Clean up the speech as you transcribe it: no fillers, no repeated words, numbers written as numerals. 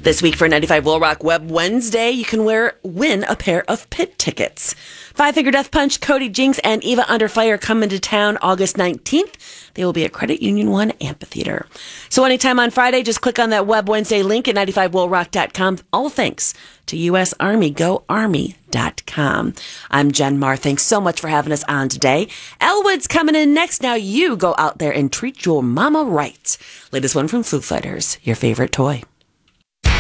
This week for 95 Will Rock Web Wednesday, you can win a pair of pit tickets. Five Finger Death Punch, Cody Jinks, and Eva Under Fire come into town August 19th. They will be at Credit Union 1 Amphitheater. So anytime on Friday, just click on that Web Wednesday link at 95willrock.com. All thanks to U.S. Army. GoArmy.com. I'm Jen Marr. Thanks so much for having us on today. Elwood's coming in next. Now you go out there and treat your mama right. Latest one from Foo Fighters, your favorite toy.